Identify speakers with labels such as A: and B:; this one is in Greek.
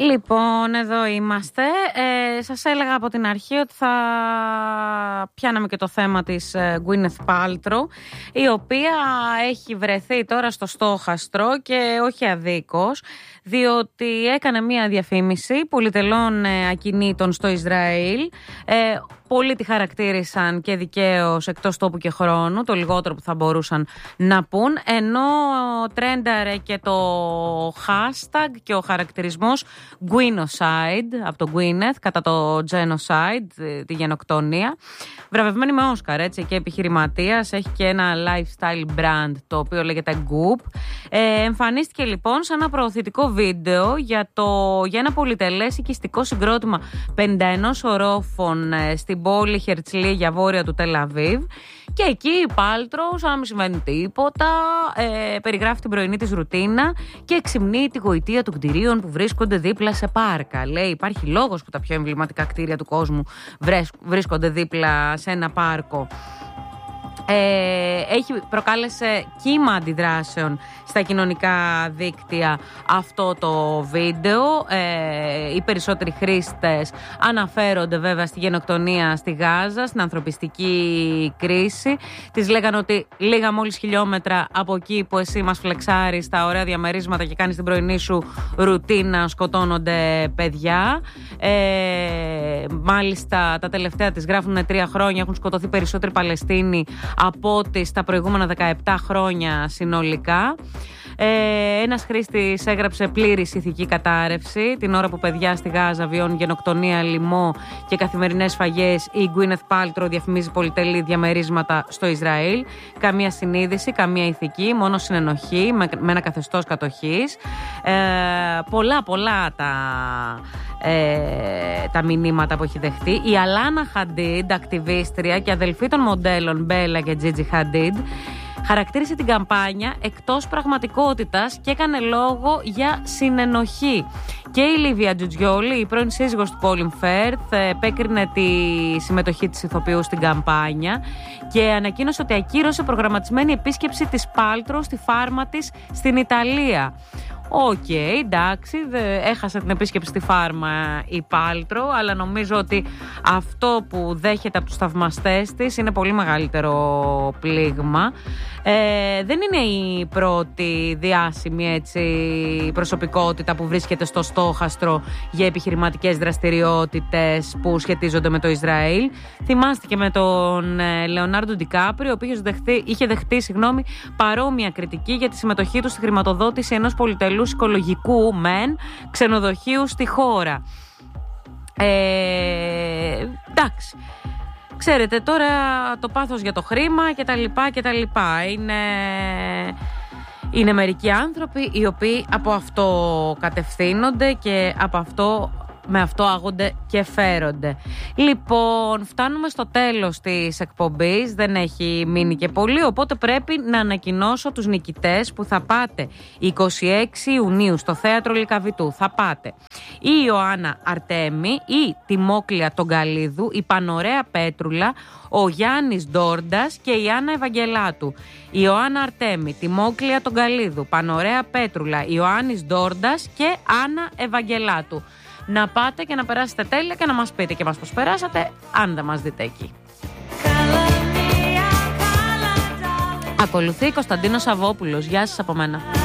A: Λοιπόν, εδώ είμαστε. Σας έλεγα από την αρχή ότι θα πιάναμε και το θέμα της Gwyneth Paltrow, η οποία έχει βρεθεί τώρα στο στόχαστρο και όχι αδίκως, διότι έκανε μία διαφήμιση πολυτελών ακινήτων στο Ισραήλ. Πολλοί τη χαρακτήρισαν και δικαίως εκτός τόπου και χρόνου, το λιγότερο που θα μπορούσαν να πούν, ενώ τρένταρε και το hashtag και ο χαρακτηρισμός Gwynocide από το Gwyneth κατά το genocide, τη γενοκτονία. Βραβευμένη με Όσκαρ, έτσι, και επιχειρηματίας, έχει και ένα lifestyle brand το οποίο λέγεται Goop. Εμφανίστηκε λοιπόν σε ένα προωθητικό βίντεο για ένα πολυτελές οικιστικό συγκρότημα 51 ορόφων στην πόλη Χερτσλίγια, βόρεια του Τελαβίβ. Και εκεί η Paltrow, σαν να μην σημαίνει τίποτα, περιγράφει την πρωινή της ρουτίνα και εξυμνεί τη γοητεία των κτηρίων που βρίσκονται δίπλα σε πάρκα. Λέει, υπάρχει λόγος που τα πιο εμβληματικά κτίρια του κόσμου βρίσκονται δίπλα σε ένα πάρκο. Προκάλεσε κύμα αντιδράσεων στα κοινωνικά δίκτυα αυτό το βίντεο. Οι περισσότεροι χρήστες αναφέρονται βέβαια στη γενοκτονία στη Γάζα, στην ανθρωπιστική κρίση. Τις λέγανε ότι λίγα μόλις χιλιόμετρα από εκεί που εσύ μας φλεξάρεις τα ωραία διαμερίσματα και κάνεις την πρωινή σου ρουτίνα, σκοτώνονται παιδιά. Μάλιστα τα τελευταία της γράφουν 3 χρόνια έχουν σκοτωθεί περισσότεροι Παλαιστίνοι από ότι στα προηγούμενα 17 χρόνια συνολικά. Ένας χρήστης έγραψε πλήρης ηθική κατάρρευση. Την ώρα που παιδιά στη Γάζα βιώνουν γενοκτονία, λοιμό και καθημερινές σφαγές, η Gwyneth Paltrow διαφημίζει πολυτελή διαμερίσματα στο Ισραήλ. Καμία συνείδηση, καμία ηθική, μόνο συνενοχή με ένα καθεστώς κατοχής. Πολλά τα μηνύματα που έχει δεχτεί. Η Αλάνα Χαντίντ, ακτιβίστρια και αδελφή των μοντέλων Μπέλα και Τζίτζι Χαντίντ, χαρακτήρισε την καμπάνια εκτός πραγματικότητας και έκανε λόγο για συνενοχή. Και η Λίβια Τζουτζιόλη, η πρώην σύζυγος του Κόλιν Φέρθ, επέκρινε τη συμμετοχή της ηθοποιού στην καμπάνια και ανακοίνωσε ότι ακύρωσε προγραμματισμένη επίσκεψη της Paltrow στη φάρμα της στην Ιταλία. Εντάξει, έχασε την επίσκεψη στη φάρμα η Paltrow, αλλά νομίζω ότι αυτό που δέχεται από τους θαυμαστές της είναι πολύ μεγαλύτερο πλήγμα. Δεν είναι η πρώτη διάσημη προσωπικότητα που βρίσκεται στο στόχαστρο για επιχειρηματικές δραστηριότητες που σχετίζονται με το Ισραήλ. Θυμάστε και με τον Λεωνάρντο Ντικάπριο, ο οποίος είχε δεχτεί παρόμοια κριτική για τη συμμετοχή του στη χρηματοδότηση ενός πολυτελούς οικολογικού ξενοδοχείου στη χώρα. Εντάξει. Ξέρετε, τώρα το πάθος για το χρήμα και τα λοιπά. Είναι μερικοί άνθρωποι οι οποίοι από αυτό κατευθύνονται και με αυτό άγονται και φέρονται. Λοιπόν, φτάνουμε στο τέλος της εκπομπής, δεν έχει μείνει και πολύ, οπότε πρέπει να ανακοινώσω τους νικητές που θα πάτε 26 Ιουνίου στο Θέατρο Λυκαβητού. Θα πάτε η Ιωάννα Αρτέμι, η Τιμόκλεια Τογκαλίδου, η Πανωρέα Πέτρουλα, ο Γιάννης Ντόρντας και η Άννα Ευαγγελάτου. Η Ιωάννα Αρτέμι, Τιμόκλεια Τογκαλίδου, Πανωρέα Πέτρουλα, Ιωάννης Ντόρντας και Άννα Ευαγγελάτου. Να πάτε και να περάσετε τέλεια και να μας πείτε και μας πώς περάσατε, αν δεν μας δείτε εκεί. Ακολουθεί Κωνσταντίνος Σαββόπουλος. Γεια σας από μένα.